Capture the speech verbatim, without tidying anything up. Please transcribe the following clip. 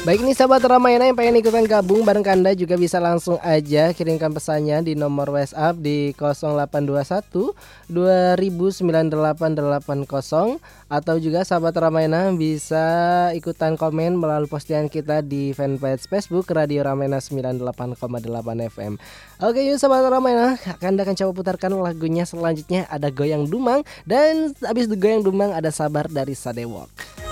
Baik nih sahabat Ramayana yang pengen ikutan gabung bareng Kanda juga bisa langsung aja kirimkan pesannya di nomor WhatsApp di nol delapan dua satu dua nol sembilan delapan delapan nol, atau juga sahabat Ramayana bisa ikutan komen melalui postingan kita di fanpage Facebook Radio Ramayana sembilan puluh delapan koma delapan F M. Oke yuk sahabat Ramayana, Kanda akan coba putarkan lagunya selanjutnya, ada Goyang Dumang, dan habis Goyang Dumang ada Sabar dari Sadewok.